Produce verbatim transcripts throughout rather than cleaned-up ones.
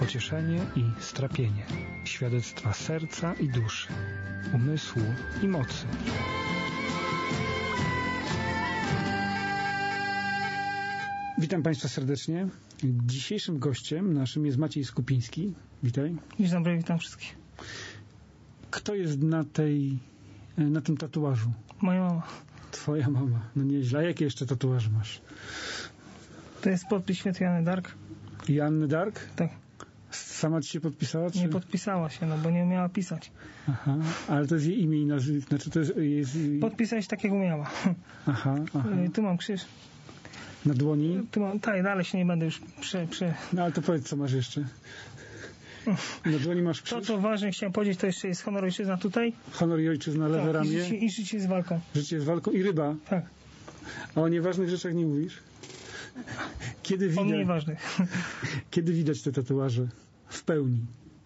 pocieszenie i strapienie, świadectwa serca i duszy, umysłu i mocy. Witam Państwa serdecznie. Dzisiejszym gościem naszym jest Maciej Skupiński. Witaj. Dzień dobry, witam wszystkich. Kto jest na tej, na tym tatuażu? Moja mama. Twoja mama. No nieźle. A jakie jeszcze tatuaże masz? To jest podpis świętej Joanny Dark. Joanny Dark? Tak. Sama ci się podpisała? Czy? Nie podpisała się, no bo nie umiała pisać. Aha, ale to jest jej imię i nazwisko. Znaczy to jest, jest... Podpisać tak, jak umiała. Aha, aha. Tu mam krzyż. Na dłoni? Tu mam, tak, dalej się nie będę już prze, prze... No ale to powiedz, co masz jeszcze. Na dłoni masz krzyż? To, co ważne, chciałem powiedzieć, to jeszcze jest honor ojczyzna tutaj. Honor i ojczyzna, lewe tak, ramię. I życie, I życie z walką. Życie z walką i ryba. Tak. A o nieważnych rzeczach nie mówisz? Kiedy widać, o mniej ważnych. Kiedy widać te tatuaże w pełni?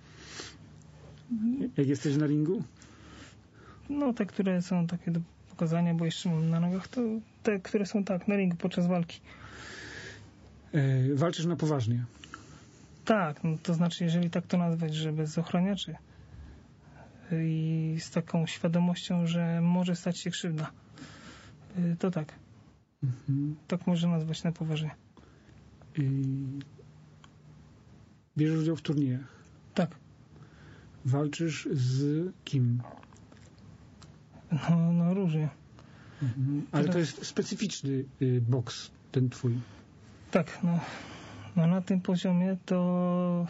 Jak jesteś na ringu? No te, które są takie do pokazania, bo jeszcze mam na nogach, to te, które są tak, na ringu podczas walki. E, walczysz na poważnie? Tak, no to znaczy, jeżeli tak to nazwać, że bez ochraniaczy i z taką świadomością, że może stać się krzywda, to tak. Mhm. Tak można nazwać na poważnie. I bierzesz udział w turniejach? Tak. Walczysz z kim? No, no różnie. Mhm. Ale to jest specyficzny y, boks, ten twój. Tak, no, no na tym poziomie to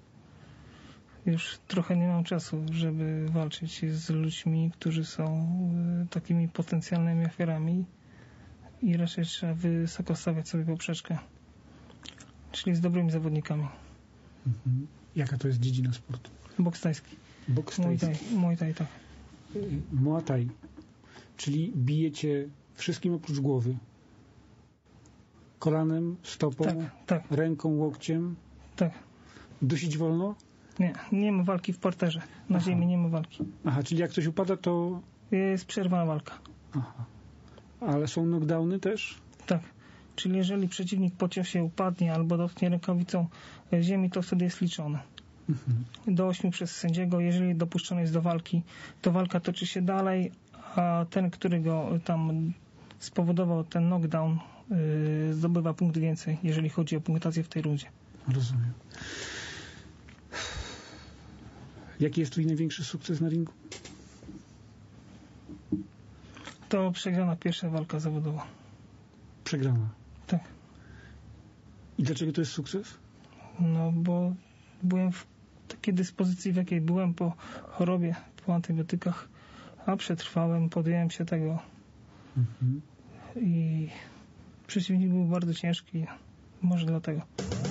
już trochę nie mam czasu, żeby walczyć z ludźmi, którzy są y, takimi potencjalnymi ofiarami i raczej trzeba wysoko stawiać sobie poprzeczkę. Czyli z dobrymi zawodnikami. Mhm. Jaka to jest dziedzina sportu? Boks tajski. Boks tajski. Muay Thai, Muay Thai, tak. Muay Thai. Czyli bijecie wszystkim oprócz głowy. Kolanem, stopą, tak, tak. ręką, łokciem. Tak. Dusić wolno? Nie, nie ma walki w parterze. Na Aha. ziemi nie ma walki. Aha, czyli jak ktoś upada, to... Jest przerwana walka. Aha. Ale są knockdowny też? Tak. Czyli jeżeli przeciwnik po ciosie upadnie albo dotknie rękawicą ziemi, to wtedy jest liczone. Mhm. Do ośmiu przez sędziego. Jeżeli dopuszczony jest do walki, to walka toczy się dalej, a ten, który go tam spowodował ten knockdown, yy, zdobywa punkt więcej, jeżeli chodzi o punktację w tej rundzie. Rozumiem. Jaki jest twój największy sukces na ringu? To przegrana pierwsza walka zawodowa. Przegrana? Tak. I dlaczego to jest sukces? No, bo byłem w takiej dyspozycji, w jakiej byłem po chorobie, po antybiotykach, a przetrwałem, podjąłem się tego. Mhm. I przeciwnik był bardzo ciężki. Może dlatego.